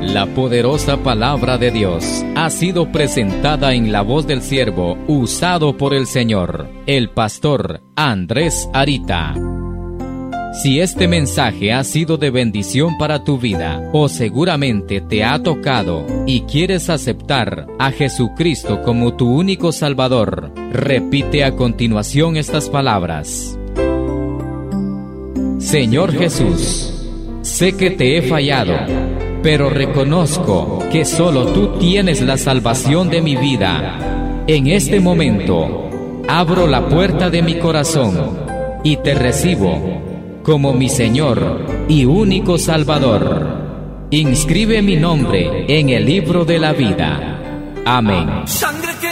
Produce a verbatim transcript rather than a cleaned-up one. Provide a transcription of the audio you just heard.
La poderosa palabra de Dios ha sido presentada en la voz del siervo usado por el Señor, el pastor Andrés Arita. Si este mensaje ha sido de bendición para tu vida, o seguramente te ha tocado y quieres aceptar a Jesucristo como tu único Salvador, repite a continuación estas palabras. Señor Jesús, sé que te he fallado, pero reconozco que solo tú tienes la salvación de mi vida. En este momento, abro la puerta de mi corazón y te recibo como mi Señor y único Salvador. Inscribe mi nombre en el libro de la vida. Amén.